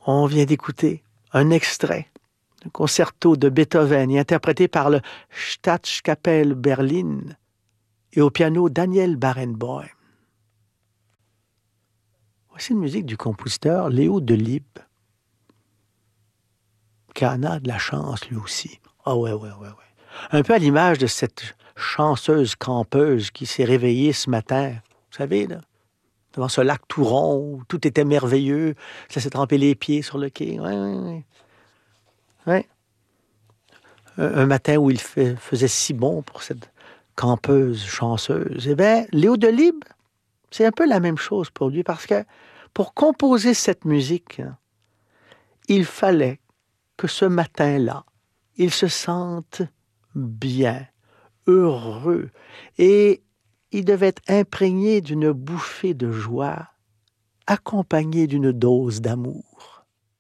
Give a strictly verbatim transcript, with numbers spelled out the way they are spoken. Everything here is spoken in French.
On vient d'écouter un extrait d'un concerto de Beethoven, interprété par le Staatskapelle Berlin et au piano Daniel Barenboim. Voici une musique du compositeur Léo Delibes, qui en a de la chance lui aussi. Ah ouais, ouais, ouais, ouais. Un peu à l'image de cette chanceuse campeuse qui s'est réveillée ce matin, vous savez, là, devant ce lac tout rond, où tout était merveilleux, ça s'est trempé les pieds sur le quai. Ouais, ouais, ouais. Ouais. Un, un matin où il fait, faisait si bon pour cette campeuse chanceuse. Eh bien, Léo Delibes, c'est un peu la même chose pour lui, parce que pour composer cette musique, il fallait que ce matin-là, il se sente bien, heureux, et il devait être imprégné d'une bouffée de joie, accompagné d'une dose d'amour.